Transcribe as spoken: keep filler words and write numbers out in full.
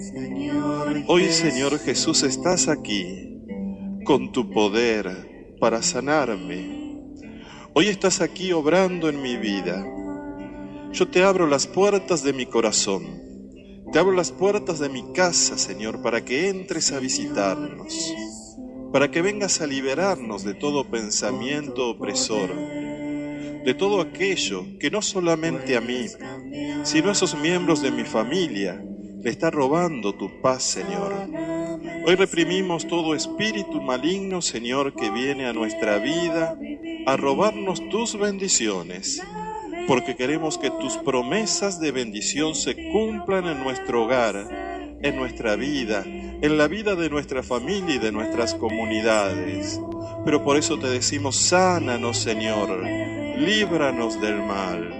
Hoy, Señor Jesús, estás aquí con tu poder para sanarme. Hoy estás aquí obrando en mi vida. Yo te abro las puertas de mi corazón. Te abro las puertas de mi casa, Señor, para que entres a visitarnos, para que vengas a liberarnos de todo pensamiento opresor, de todo aquello que no solamente a mí, sino a esos miembros de mi familia le está robando tu paz, Señor. Hoy reprimimos todo espíritu maligno, Señor, que viene a nuestra vida a robarnos tus bendiciones, porque queremos que tus promesas de bendición se cumplan en nuestro hogar, en nuestra vida, en la vida de nuestra familia y de nuestras comunidades. Pero por eso te decimos, sánanos, Señor, líbranos del mal.